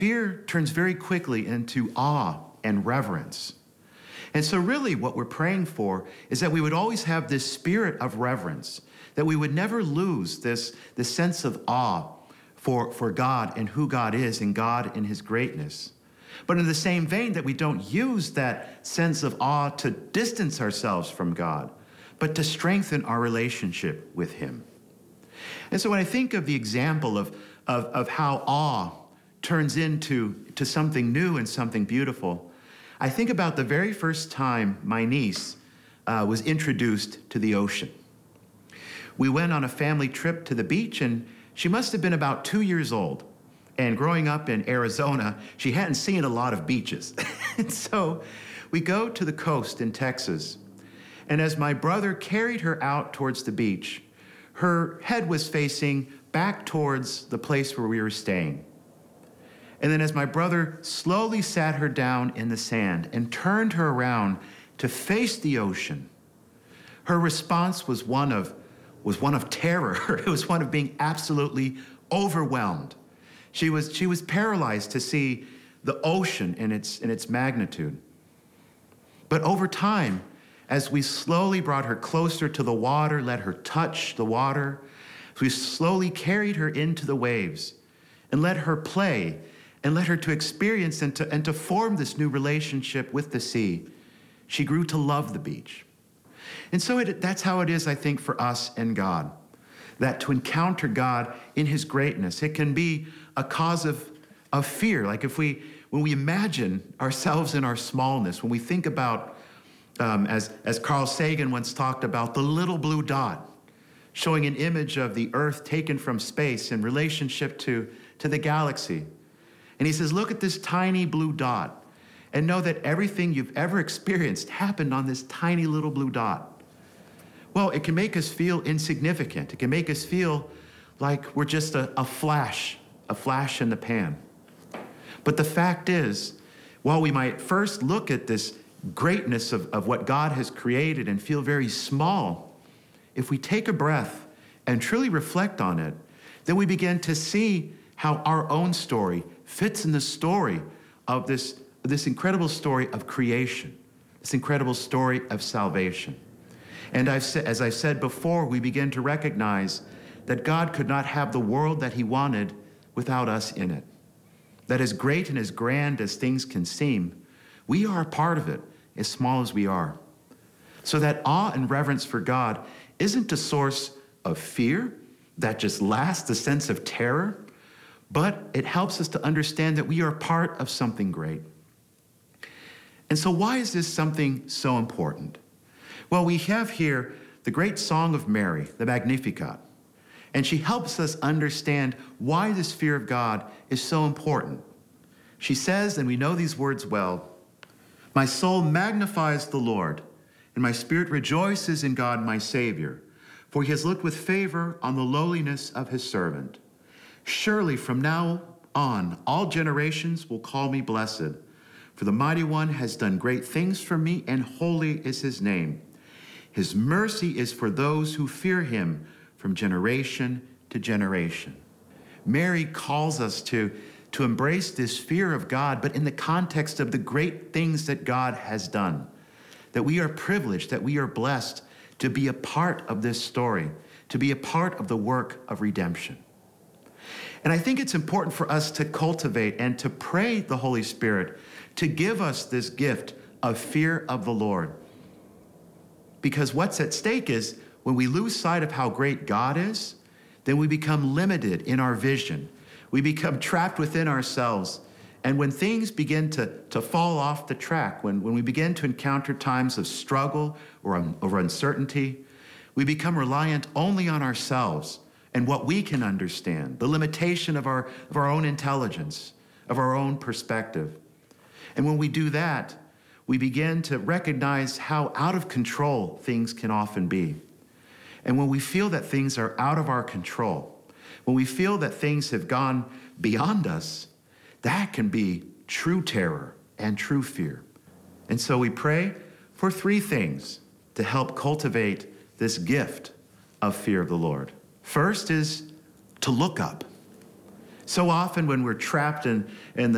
fear turns very quickly into awe and reverence. And so really what we're praying for is that we would always have this spirit of reverence, that we would never lose this sense of awe for God and who God is and God and his greatness. But in the same vein, that we don't use that sense of awe to distance ourselves from God, but to strengthen our relationship with him. And so when I think of the example of how awe turns into something new and something beautiful, I think about the very first time my niece was introduced to the ocean. We went on a family trip to the beach, and she must have been about 2 years old. And growing up in Arizona, she hadn't seen a lot of beaches. And so we go to the coast in Texas. And as my brother carried her out towards the beach, her head was facing back towards the place where we were staying. And then as my brother slowly sat her down in the sand and turned her around to face the ocean, her response was one of terror. It was one of being absolutely overwhelmed. She was paralyzed to see the ocean in its magnitude. But over time, as we slowly brought her closer to the water, let her touch the water, we slowly carried her into the waves and let her play and let her to experience and to form this new relationship with the sea, she grew to love the beach. And so that's how it is, I think, for us and God, that to encounter God in his greatness, it can be a cause of fear. Like when we imagine ourselves in our smallness, when we think about, as Carl Sagan once talked about, the little blue dot, showing an image of the earth taken from space in relationship to the galaxy. And he says, look at this tiny blue dot and know that everything you've ever experienced happened on this tiny little blue dot. Well, it can make us feel insignificant. It can make us feel like we're just a flash in the pan. But the fact is, while we might first look at this greatness of what God has created and feel very small, if we take a breath and truly reflect on it, then we begin to see how our own story fits in the story of this incredible story of creation, this incredible story of salvation. And as I've said before, we begin to recognize that God could not have the world that he wanted without us in it. That as great and as grand as things can seem, we are a part of it, as small as we are. So that awe and reverence for God isn't a source of fear that just lasts, a sense of terror, but it helps us to understand that we are part of something great. And so why is this something so important? Well, we have here the great song of Mary, the Magnificat, and she helps us understand why this fear of God is so important. She says, and we know these words well, "My soul magnifies the Lord, and my spirit rejoices in God my Savior, for he has looked with favor on the lowliness of his servant. Surely from now on, all generations will call me blessed, for the Mighty One has done great things for me, and holy is his name. His mercy is for those who fear him from generation to generation." Mary calls us to embrace this fear of God, but in the context of the great things that God has done, that we are privileged, that we are blessed to be a part of this story, to be a part of the work of redemption. And I think it's important for us to cultivate and to pray the Holy Spirit to give us this gift of fear of the Lord. Because what's at stake is when we lose sight of how great God is, then we become limited in our vision. We become trapped within ourselves. And when things begin to fall off the track, when we begin to encounter times of struggle or uncertainty, we become reliant only on ourselves and what we can understand, the limitation of our own intelligence, of our own perspective. And when we do that, we begin to recognize how out of control things can often be. And when we feel that things are out of our control, when we feel that things have gone beyond us, that can be true terror and true fear. And so we pray for three things to help cultivate this gift of fear of the Lord. First is to look up. So often when we're trapped in